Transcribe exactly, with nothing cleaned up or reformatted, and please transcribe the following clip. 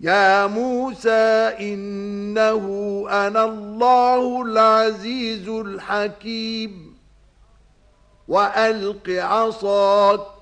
يا موسى إنه أنا الله العزيز الحكيم وألق عصاك